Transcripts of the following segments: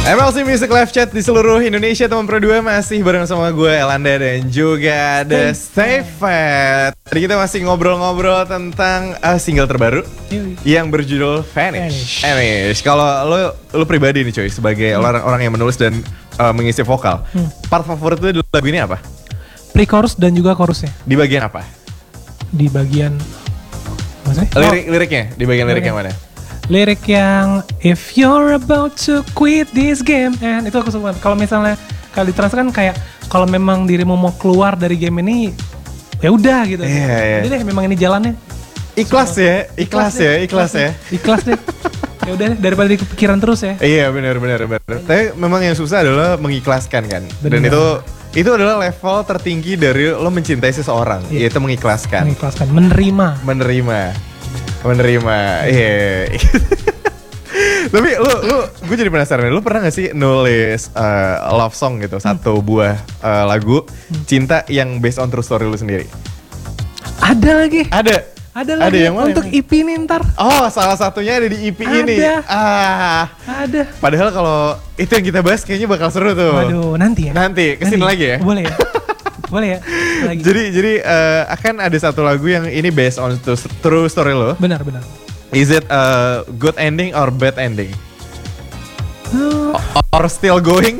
MLC Music Live Chat di seluruh Indonesia, teman Pro 2 masih bareng sama gue Elanda dan juga The Stay Fat. Tadi kita masih ngobrol-ngobrol tentang single terbaru yang berjudul Vanish. Kalau lo pribadi nih coy, sebagai orang yang menulis dan mengisi vokal, part favorit lo di lagu ini apa? Pre-chorus dan juga chorusnya. Di bagian apa? Di bagian maksudnya? Liriknya, di bagian lirik yang mana? Lirik yang if you're about to quit this game and itu aku suka. Kalau misalnya kalau ditranslate kan kayak kalau memang dirimu mau keluar dari game ini ya udah gitu. Jadi deh memang ini jalannya. Ikhlas ya. Ikhlas deh. Ya udah deh, daripada kepikiran terus ya. Iya benar. Tapi memang yang susah adalah mengikhlaskan kan. Bener. Dan itu adalah level tertinggi dari lo mencintai seseorang, yaitu mengikhlaskan. Menerima, iya. Tapi gue jadi penasaran, lu pernah gak sih nulis love song gitu, satu buah lagu cinta yang based on true story lu sendiri? Ada lagi. Ada yang mana? Untuk EP ini ntar. Oh, salah satunya ada di EP ini. Ada. Padahal kalau itu yang kita bahas kayaknya bakal seru tuh. Waduh, nanti ya. Nanti kesini lagi ya. Boleh ya. Boleh ya. Lagi. Jadi akan ada satu lagu yang ini based on true story lo. Benar. Is it a good ending or bad ending? Or still going?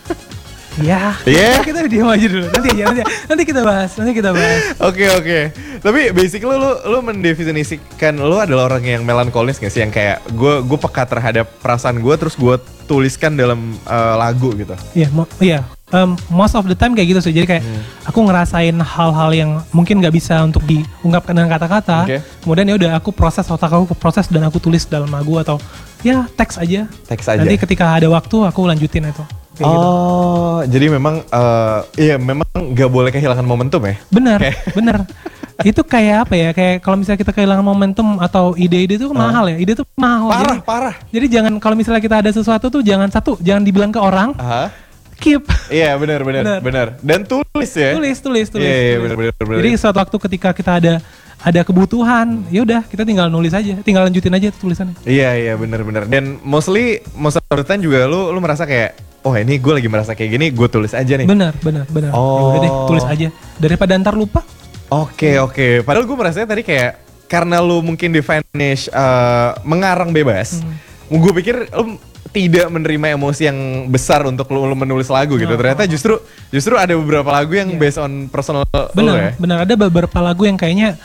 Ya. Kita diam aja dulu. Nanti kita bahas. Oke. Tapi basically lu mendefinisikan lu adalah orang yang melankolis gak sih, yang kayak gue peka terhadap perasaan gue terus gue tuliskan dalam lagu gitu. Iya. Most of the time kayak gitu sih. Jadi kayak aku ngerasain hal-hal yang mungkin nggak bisa untuk diungkapkan dengan kata-kata. Okay. Kemudian ya udah aku proses, otak aku proses dan aku tulis dalam lagu atau ya teks aja. Nanti ketika ada waktu aku lanjutin itu. Jadi memang memang nggak boleh kehilangan momentum ya? Bener. Itu kayak apa ya? Kayak kalau misalnya kita kehilangan momentum atau ide-ide itu mahal ya. Ide itu mahal. Parah. Jadi jangan, kalau misalnya kita ada sesuatu tuh jangan dibilang ke orang. Keep. Iya benar. Dan tulis ya. Tulis. Iya benar. Jadi suatu waktu ketika kita ada kebutuhan, ya udah kita tinggal nulis aja, tinggal lanjutin aja tulisannya. Iya benar. Dan most of the time juga lu merasa kayak, oh ini gue lagi merasa kayak gini, gue tulis aja nih. Benar. Udah deh, tulis aja daripada ntar lupa. Oke. Padahal gue merasanya tadi kayak karena lu mungkin di Vanish mengarang bebas, gue pikir lu tidak menerima emosi yang besar untuk lu menulis lagu gitu. Ternyata justru ada beberapa lagu yang based on personal. Benar, ada beberapa lagu yang kayaknya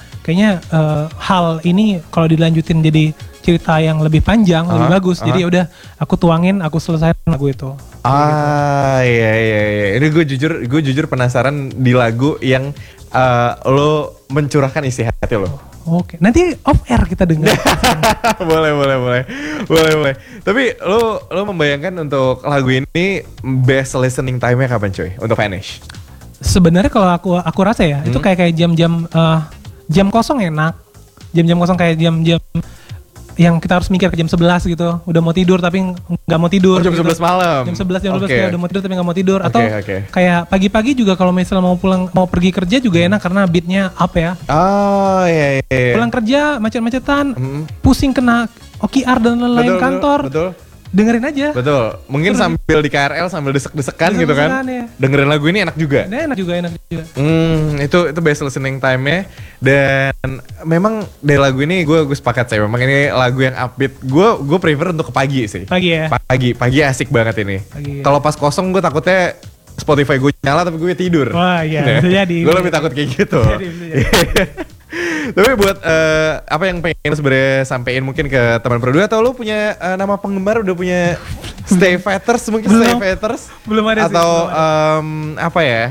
hal ini kalau dilanjutin jadi cerita yang lebih panjang, lebih bagus. Jadi udah aku tuangin, aku selesai lagu itu. Iya. Ini gue jujur penasaran di lagu yang lo mencurahkan isi hati lo. Oke, nanti off air kita dengar. boleh. Tapi lo membayangkan untuk lagu ini best listening time-nya kapan coy untuk Vanish? Sebenarnya kalau aku rasa ya, itu kayak jam kosong enak. Jam kosong kayak jam yang kita harus mikir ke jam 11 gitu. Udah mau tidur tapi nggak mau tidur. Jam 11 malam. Jam 11 kayak udah mau tidur tapi nggak mau tidur. Atau kayak pagi-pagi juga kalau misalnya mau pergi kerja juga enak karena beatnya up ya. Iya. Pulang kerja macet-macetan, pusing kena OKR dan lain-lain kantor. Betul. Dengerin aja. Betul. Mungkin sambil di KRL sambil desek-desekan gitu kan. Ya. Dengerin lagu ini enak juga. Enak juga. Itu best listening time-nya. Dan memang dari lagu ini gue sepakat sih. Memang ini lagu yang upbeat. Gue prefer untuk ke pagi sih. Pagi ya. Pagi asik banget ini. Kalau pas kosong gue takutnya Spotify gue nyala tapi gue tidur. Wah iya. Bisa jadi. Gue lebih takut kayak gitu. Tapi buat apa yang pengen sebenarnya sampein mungkin ke teman Pro 2, atau lu punya nama penggemar, udah punya Stay Fatters mungkin? Stay Fatters belum ada atau sih, apa ya,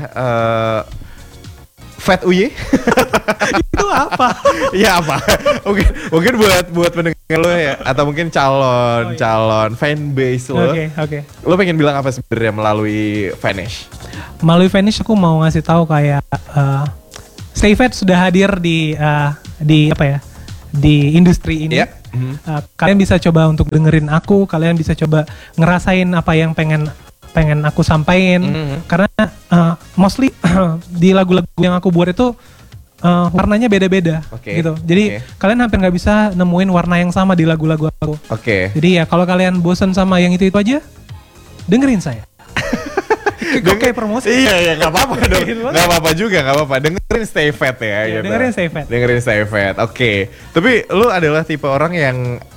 Fat Uye? Itu apa? Ya apa? Mungkin buat pendengar lo ya, atau mungkin calon fanbase lo. Oke. Lo pengen bilang apa sebenarnya melalui Vanish? Melalui Vanish aku mau ngasih tahu kayak Stay Fat sudah hadir di apa ya, di industri ini. Kalian bisa coba untuk dengerin aku, kalian bisa coba ngerasain apa yang pengen aku sampaikan. Karena mostly di lagu-lagu yang aku buat itu warnanya beda-beda gitu. Jadi kalian hampir nggak bisa nemuin warna yang sama di lagu-lagu aku. Jadi ya kalau kalian bosan sama yang itu aja, dengerin saya. Kok kayak promosi? Iya, nggak apa-apa dong. Dengerin banget. Nggak apa-apa juga, nggak apa-apa. Dengerin Stay Fat ya. Iya, Gitu. dengerin Stay Fat. Dengerin Stay Fat. Oke. Tapi lu adalah tipe orang yang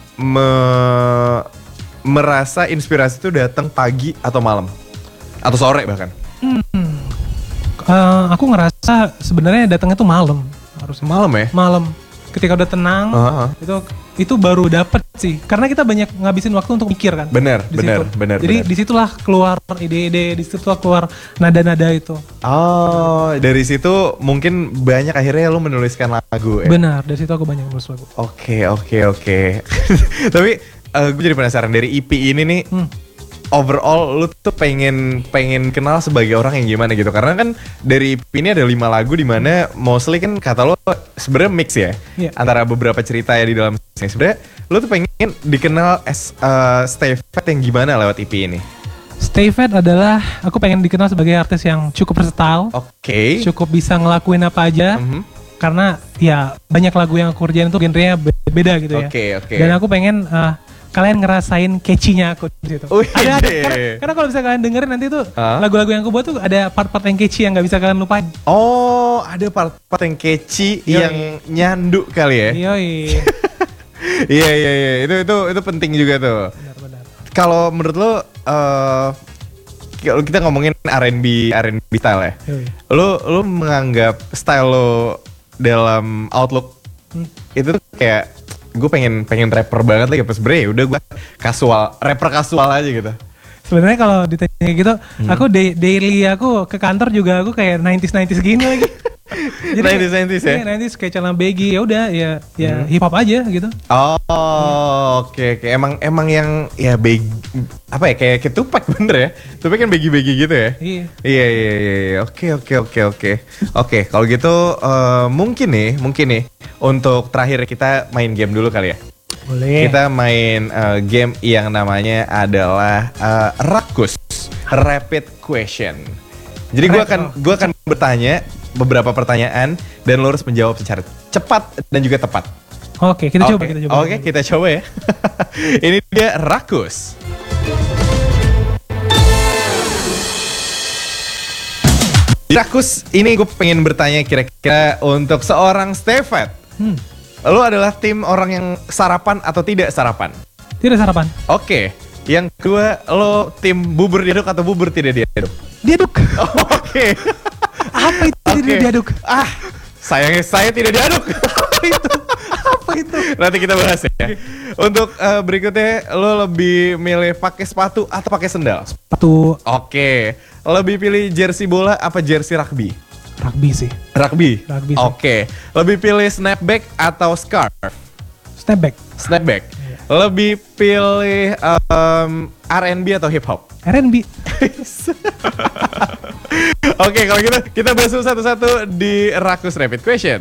merasa inspirasi itu datang pagi atau malam atau sore bahkan. Aku ngerasa sebenarnya datangnya tuh malam harusnya. Malam ya? Malam. Ketika udah tenang, itu baru dapet sih. Karena kita banyak ngabisin waktu untuk mikir kan. Bener. Jadi disitulah keluar ide-ide, disitulah keluar nada-nada itu. Oh, dari situ mungkin banyak akhirnya lu menuliskan lagu ya? Benar, dari situ aku banyak menulis lagu. Oke. Tapi gue jadi penasaran dari EP ini nih. Overall lu tuh pengen kenal sebagai orang yang gimana gitu, karena kan dari EP ini ada 5 lagu di mana mostly kan kata lo sebenarnya mix ya, antara beberapa cerita ya di dalam sini. Sebenarnya lu tuh pengen dikenal as Stay Fat yang gimana lewat EP ini? Stay Fat adalah aku pengen dikenal sebagai artis yang cukup versatile, cukup bisa ngelakuin apa aja, karena ya banyak lagu yang aku kerjain itu genrenya beda gitu ya. Dan aku pengen kalian ngerasain catchy-nya aku di situ. Ada karena kalau bisa kalian dengerin nanti tuh lagu-lagu yang aku buat tuh ada part-part yang catchy yang nggak bisa kalian lupain. Oh, ada part-part yang catchy yang nyandu kali ya. Iya. Itu penting juga tuh. Benar. Kalau menurut lo kita ngomongin R&B style ya. Lo menganggap style lo dalam Outlook itu tuh kayak gue pengen rapper banget lagi, pas sebenernya udah gue rapper kasual aja gitu. Sebenarnya kalau ditanya gitu, aku daily aku ke kantor juga aku kayak 90s gini lagi. Jadi 90s ya? 90s kayak celana baggy, ya udah ya hip hop aja gitu. Oh, oke. Emang yang ya baggy apa ya, kayak Tupac bener ya? Tupac kan baggy gitu ya? Iya. Oke. Oke, kalau gitu mungkin nih untuk terakhir kita main game dulu kali ya. Boleh. Kita main game yang namanya adalah Rakus Rapid Question. Jadi gue akan bertanya beberapa pertanyaan dan lo harus menjawab secara cepat dan juga tepat. Oke, kita coba. Oke, kita coba ya. Ini dia Rakus. Rakus, ini gue pengen bertanya kira-kira untuk seorang Stay Fat. Lo adalah tim orang yang sarapan atau tidak sarapan? Tidak sarapan. Oke. Yang kedua, lo tim bubur diaduk atau bubur tidak diaduk? Diaduk. Oke. Apa itu tidak diaduk? Sayangnya saya tidak diaduk. Apa itu? Nanti kita bahas ya. Untuk berikutnya, lo lebih milih pakai sepatu atau pakai sendal? Sepatu. Oke. Lebih pilih jersey bola apa jersey rugby? Rugby sih. Rugby sih. Oke. Lebih pilih snapback atau scarf? Snapback. Iya. Lebih pilih R&B atau hip hop? R&B. Oke, kalau gitu kita bahas satu-satu di Rakus Rapid Question.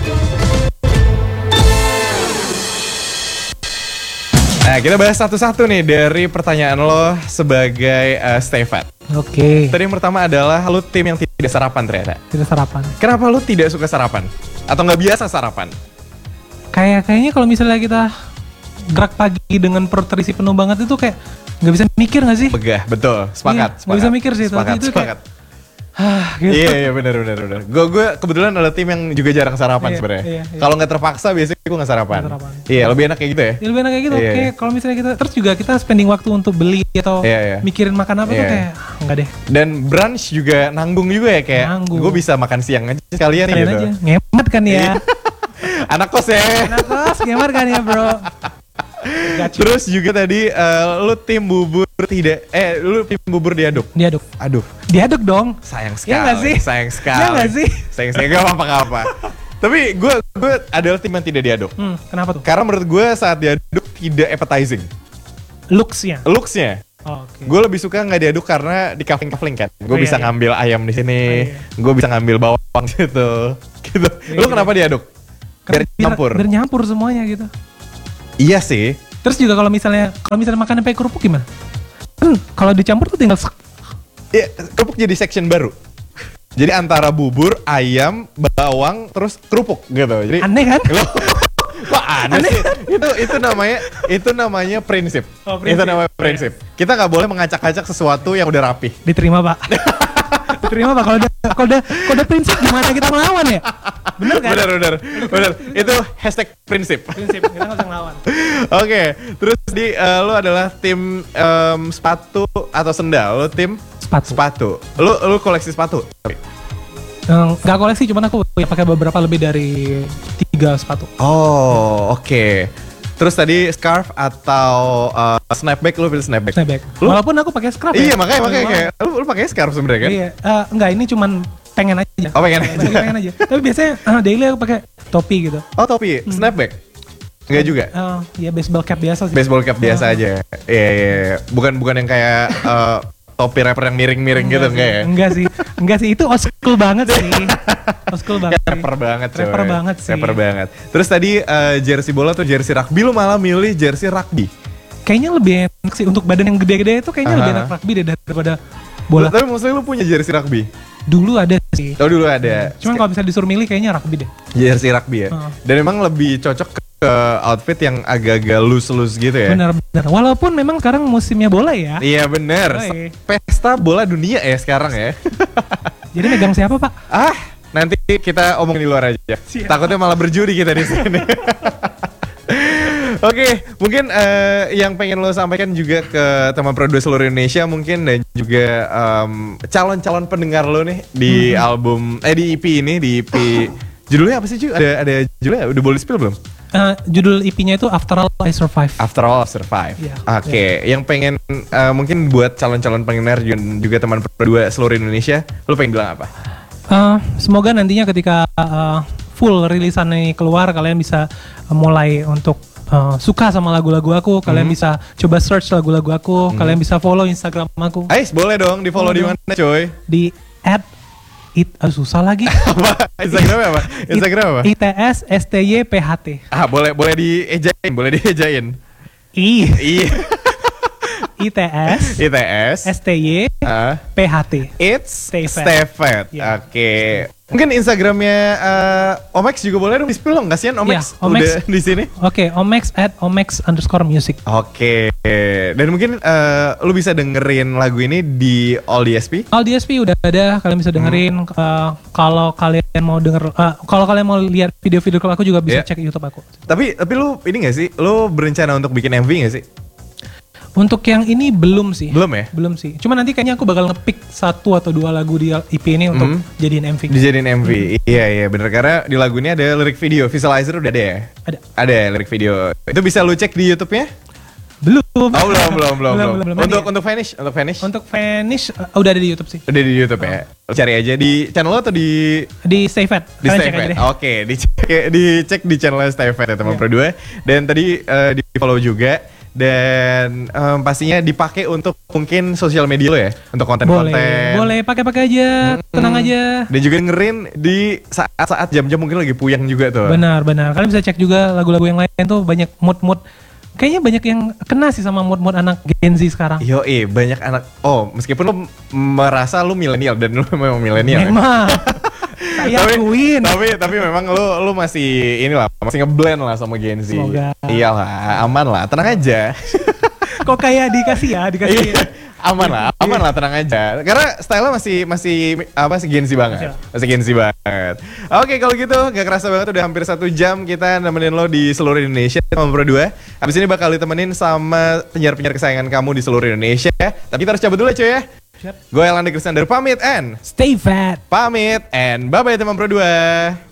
Nah, kita bahas satu-satu nih dari pertanyaan lo sebagai Stay Fat. Oke. Tadi yang pertama adalah lo tim yang tidak sarapan ternyata. Tidak sarapan. Kenapa lo tidak suka sarapan? Atau nggak biasa sarapan? Kayaknya kalau misalnya kita gerak pagi dengan perut terisi penuh banget itu kayak nggak bisa mikir nggak sih? Begah, betul. Sepakat. Nggak bisa mikir sih. Sepakat. Kayak, gitu. Iya benar. Gue kebetulan adalah tim yang juga jarang sarapan sebenarnya. Iya. Kalau nggak terpaksa biasanya gue nggak sarapan. Iya, lebih enak kayak gitu ya. Lebih enak kayak gitu. Oke, kalau misalnya kita terus juga kita spending waktu untuk beli atau mikirin makan apa tuh kayak enggak deh. Dan brunch juga nanggung juga ya, kayak gue bisa makan siang aja sekalian gitu. Aja. Ngemat kan ya. Anak kos ya. Anak kos ngemat kan ya, bro. Terus juga tadi lu tim bubur lu tim bubur diaduk. Aduh. Diaduk dong. Sayang sekali. Ya gak sih? Sayang sekali. Ya gak sih? Sayang sekali, gak apa-apa. Tapi gue adalah tim yang tidak diaduk. Kenapa tuh? Karena menurut gue saat diaduk tidak appetizing. Looks-nya. Okay. Gue lebih suka nggak diaduk karena di kafling kan. Gue bisa ngambil ayam di sini, gue bisa ngambil bawang gitu. Lu kenapa diaduk? Biar nyampur semuanya gitu. Iya sih. Terus juga kalau misalnya makannya pakai kerupuk gimana? Kalau dicampur tuh tinggal Iya, kerupuk jadi section baru. Jadi antara bubur, ayam, bawang, terus kerupuk gitu. Jadi aneh kan? Kok aneh sih? Itu namanya prinsip. Oh, prinsip. Itu namanya prinsip. Kita nggak boleh mengacak-acak sesuatu yang udah rapi. Diterima Pak. Diterima Pak. Kalau udah prinsip gimana kita melawan ya? Bener kan? Bener. Itu hashtag prinsip. Prinsip kita nggak usah ngelawan. Oke, terus lu adalah tim sepatu atau sendal? Lu tim sepatu. Lu koleksi sepatu? Nggak koleksi, cuman aku ya pakai beberapa lebih dari 3 sepatu. Oh, oke. Terus tadi scarf atau snapback, lu pilih snapback? Snapback. Lu? Walaupun aku pakai scarf Iya, ya. makanya kayak lu pakai scarf sebenarnya kan? Iya, enggak, ini cuman pengen aja. Oh, pengen aja. Pengen aja. Tapi biasanya daily aku pakai topi gitu. Oh, topi, snapback? Enggak juga? Ya baseball cap biasa sih. Baseball cap biasa aja. Iya. Bukan yang kayak topi rapper yang miring-miring gitu enggak ya? Enggak sih, itu old school banget sih. Old school banget. Rapper banget coy. Rapper banget sih. Terus tadi jersey bola atau jersey rugby, lu malah milih jersey rugby. Kayaknya lebih enak sih untuk badan yang gede-gede itu, kayaknya lebih enak rugby deh daripada bola. Tapi maksudnya lu punya jersey rugby? Dulu ada sih. Oh, dulu ada. Cuman kalau bisa disuruh milih kayaknya rugby deh. Jersey rugby ya. Dan memang lebih cocok ke outfit yang agak-agak loose gitu ya. Benar. Walaupun memang sekarang musimnya bola ya. Iya bener. Pesta bola dunia ya sekarang ya. Jadi megang siapa Pak? Nanti kita omongin di luar aja. Siap. Takutnya malah berjudi kita di sini. Oke, mungkin yang pengen lo sampaikan juga ke teman produser seluruh Indonesia mungkin, dan juga calon-calon pendengar lo nih di album di EP ini, di EP judulnya apa sih Cu? Ada judulnya, udah boleh spill belum? Judul EP-nya itu After All I Survive. After All I Survive. Yeah, Oke, yang pengen mungkin buat calon-calon pendengar juga teman produser seluruh Indonesia, lo pengen bilang apa? Semoga nantinya ketika full rilisan ini keluar, kalian bisa mulai untuk suka sama lagu-lagu aku, kalian bisa coba search lagu-lagu aku, kalian bisa follow Instagram aku. Boleh dong di follow di mana coy? Di susah lagi. Apa? Instagramnya apa? ITS STYPHT. Boleh diejain. ITS STY PHT. It's Stay Fat. Yeah. Oke. Mungkin Instagramnya Omex juga boleh dong di-spill dong. Kasian Omex udah di sini. Oke, Omex @omex_music. Oke. Dan mungkin lu bisa dengerin lagu ini di All DSP. All DSP udah ada, kalian bisa dengerin. Kalau kalian mau kalau kalian mau lihat video-video aku juga bisa cek YouTube aku. Tapi lu ini nggak sih? Lu berencana untuk bikin MV nggak sih? Untuk yang ini belum sih. Belum ya? Belum sih. Cuma nanti kayaknya aku bakal nge-pick 1 atau 2 lagu di EP ini untuk jadiin MV. Dijadiin MV. Iya bener, karena di lagu ini ada lirik video, visualizer udah ada ya? Ada lirik video. Itu bisa lu cek di YouTube-nya? Belum. Belum. Untuk Vanish? Untuk Vanish udah ada di YouTube sih. Udah di YouTube ya. Cari aja di channel lo atau di Stay Fat. Di Stay Fat. Oke, dicek di channel Stay Fat ya teman berdua. Dan tadi di follow juga. Dan pastinya dipakai untuk mungkin sosial media lo ya, untuk konten-konten. Boleh pakai aja, tenang aja. Dan juga dengerin di saat-saat jam-jam mungkin lagi puyeng juga tuh. Benar. Kalian bisa cek juga lagu-lagu yang lain tuh, banyak mood. Kayaknya banyak yang kena sih sama mood anak Gen Z sekarang. Banyak anak. Meskipun lo merasa lo milenial dan lo memang milenial. Memang. Saya akuin. Tapi memang lo masih masih ngeblend lah sama Gen Z. Semoga. Iyalah, aman lah, tenang aja. Kok kayak dikasih ya? Aman lah, tenang aja. Karena style-nya masih Gen Z banget. Masih Gen Z banget. Oke, kalau gitu gak kerasa banget udah hampir 1 jam kita nemenin lo di seluruh Indonesia sama Pro 2. Habis ini bakal ditemenin sama penyiar-penyiar kesayangan kamu di seluruh Indonesia. Tapi kita harus cabut dulu cuy ya. Gue Elanda Kristiander pamit and Stay Fat. Pamit and bye-bye teman Pro 2.